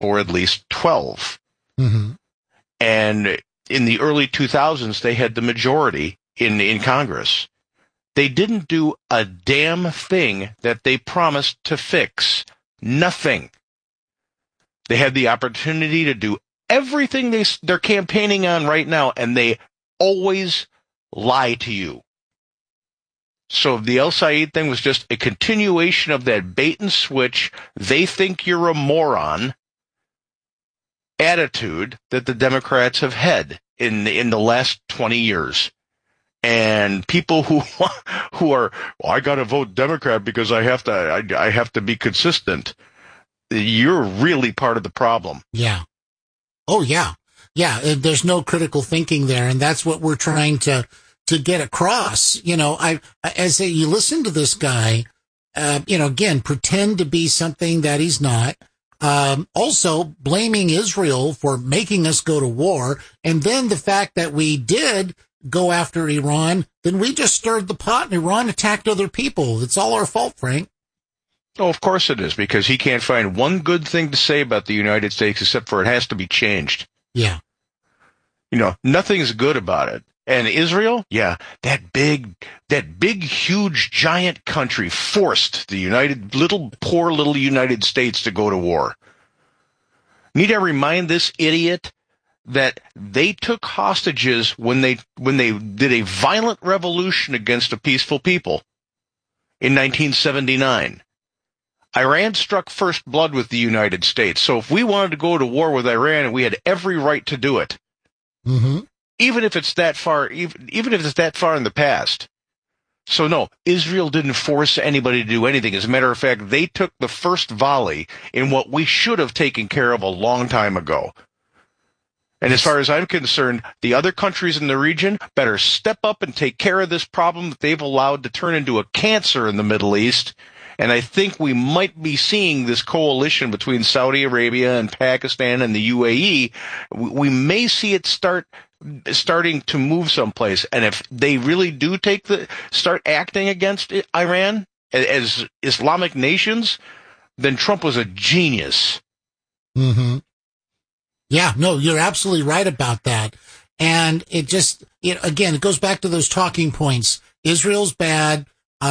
or at least 12. Mm-hmm. And in the early 2000s, they had the majority in Congress. They didn't do a damn thing that they promised to fix. Nothing. They had the opportunity to do everything they're campaigning on right now, and they always lie to you. So the El Sayed thing was just a continuation of that bait and switch, they think you're a moron attitude that the Democrats have had in the last 20 years. And people who are, well, I got to vote Democrat because I have to be consistent. You're really part of the problem. Yeah. Oh, yeah. Yeah. There's no critical thinking there. And that's what we're trying to get across. You know, you listen to this guy, again, pretend to be something that he's not. Also blaming Israel for making us go to war. And then the fact that we did go after Iran, then we just stirred the pot and Iran attacked other people. It's all our fault, Frank. Oh, of course it is, because he can't find one good thing to say about the United States except for it has to be changed. Yeah. Nothing's good about it. And Israel, yeah, that big, huge, giant country forced the poor little United States to go to war. Need I remind this idiot that they took hostages when they did a violent revolution against a peaceful people in 1979. Iran struck first blood with the United States. So if we wanted to go to war with Iran, we had every right to do it. Mm-hmm. Even if it's that far in the past. So no, Israel didn't force anybody to do anything. As a matter of fact, they took the first volley in what we should have taken care of a long time ago. And as far as I'm concerned, the other countries in the region better step up and take care of this problem that they've allowed to turn into a cancer in the Middle East. And I think we might be seeing this coalition between Saudi Arabia and Pakistan and the UAE. We may see it starting to move someplace. And if they really do start acting against Iran as Islamic nations, then Trump was a genius. Mm-hmm. Yeah, no, you're absolutely right about that. And it goes back to those talking points. Israel's bad.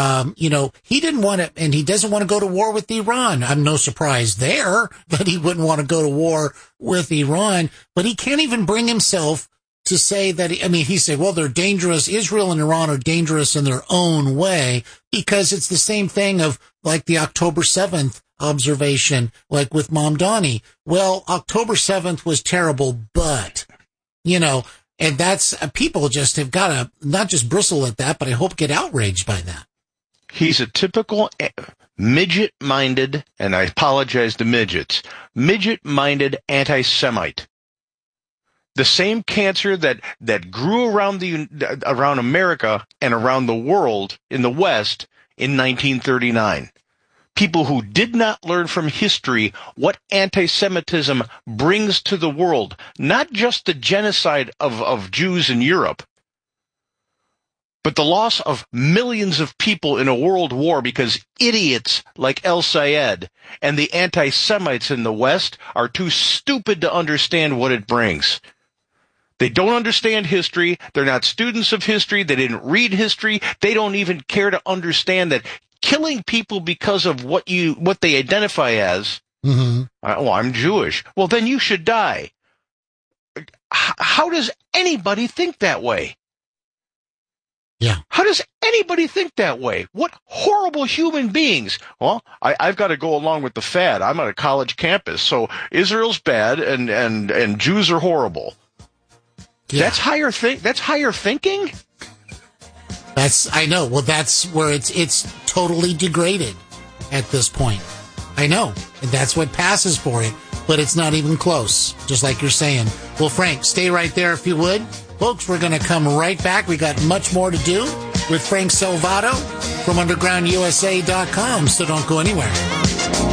He didn't want to, and he doesn't want to go to war with Iran. I'm no surprise there that he wouldn't want to go to war with Iran, but he can't even bring himself to say that, he said, well, they're dangerous. Israel and Iran are dangerous in their own way, because it's the same thing of like the October 7th observation, like with Mamdani. Well, October 7th was terrible, but, and that's, people just have got to not just bristle at that, but I hope get outraged by that. He's a typical midget-minded, and I apologize to midgets, midget-minded anti-Semite. The same cancer that grew around America and around the world in the West in 1939. People who did not learn from history what anti-Semitism brings to the world, not just the genocide of Jews in Europe, but the loss of millions of people in a world war because idiots like El Sayed and the anti-Semites in the West are too stupid to understand what it brings. They don't understand history. They're not students of history. They didn't read history. They don't even care to understand that killing people because of what they identify as, mm-hmm. I'm Jewish. Well, then you should die. How does anybody think that way? Yeah. How does anybody think that way? What horrible human beings? Well, I've got to go along with the fad. I'm on a college campus, so Israel's bad and Jews are horrible. Yeah. That's higher thinking? I know. Well, that's where it's totally degraded at this point. I know. And that's what passes for it, but it's not even close, just like you're saying. Well, Frank, stay right there if you would. Folks, we're going to come right back. We got much more to do with Frank Salvato from UndergroundUSA.com, so don't go anywhere.